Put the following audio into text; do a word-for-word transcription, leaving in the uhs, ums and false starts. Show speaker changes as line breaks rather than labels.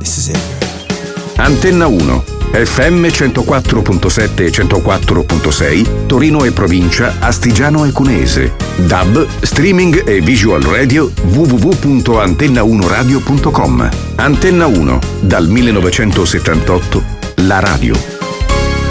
This is it.
Antenna uno, F M centoquattro virgola sette e centoquattro virgola sei, Torino e provincia, Astigiano e Cuneese. D A B, streaming e visual radio w w w punto antenna uno radio punto com. Antenna uno, dal millenovecentosettantotto, la radio.